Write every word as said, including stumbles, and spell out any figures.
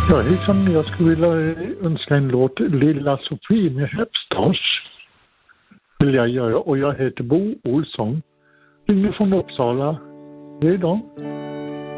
Ja, hejsan. Jag skulle vilja önska en låt. Lilla Sofie med Hepstars vill jag göra. Och jag heter Bo Olsson. Ringer från Uppsala. Hej då.